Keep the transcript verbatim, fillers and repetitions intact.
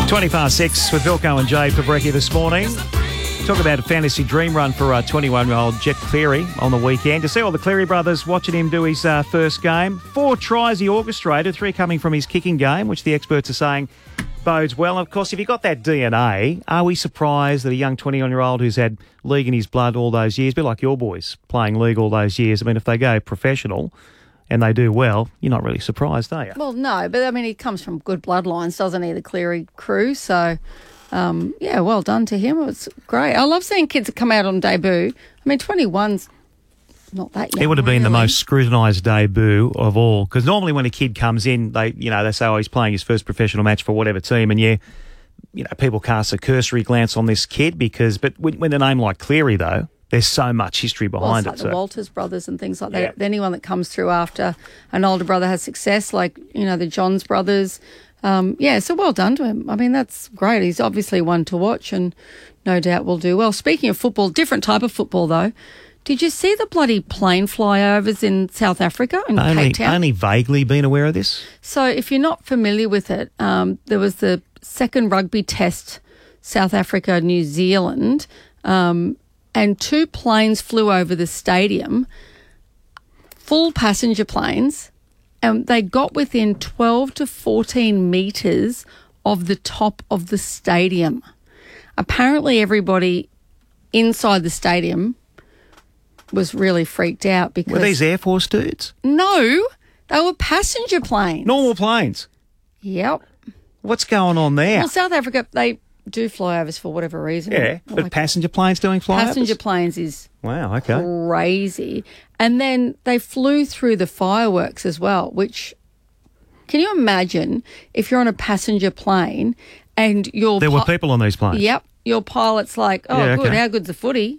twenty past six with Vilko and Jade for brekkie this morning. Talk about a fantasy dream run for uh, twenty-one-year-old Jet Cleary on the weekend. To see all the Cleary brothers watching him do his uh, first game. Four tries he orchestrated, three coming from his kicking game, which the experts are saying bodes well. Of course, if you've got that D N A, are we surprised that a young twenty-one-year-old who's had league in his blood all those years, a bit like your boys playing league all those years, I mean, if they go professional and they do well, you're not really surprised, are you? Well, no, but I mean, he comes from good bloodlines, doesn't he, the Cleary crew? So, um, yeah, well done to him. It's great. I love seeing kids that come out on debut. I mean, twenty-one's not that young. It would have been really. the most scrutinised debut of all, because normally when a kid comes in, they, you know, they say, oh, he's playing his first professional match for whatever team, and yeah, you know, people cast a cursory glance on this kid because, but when, when a name like Cleary though, there's so much history behind well, it's it. like the so. Walters brothers and things like Yeah. that. Anyone that comes through after an older brother has success, like, you know, the Johns brothers. Um, yeah, so well done to him. I mean, that's great. He's obviously one to watch and no doubt will do well. Speaking of football, different type of football though. Did you see the bloody plane flyovers in South Africa, in Only, Cape Town? only vaguely been aware of this. So if you're not familiar with it, um, there was the second rugby test, South Africa, New Zealand, um, and two planes flew over the stadium, full passenger planes, and they got within twelve to fourteen metres of the top of the stadium. Apparently everybody inside the stadium was really freaked out because... Were these Air Force dudes? No, they were passenger planes. Normal planes. Yep. What's going on there? Well, South Africa, they do flyovers for whatever reason. yeah, but Like, passenger planes doing flyovers? passenger planes is Wow, okay. crazy. And then they flew through the fireworks as well, which, can you imagine if you're on a passenger plane and your... There were pi- people on these planes? Yep. Your pilot's like, oh, Yeah, good, okay. how good's the footy?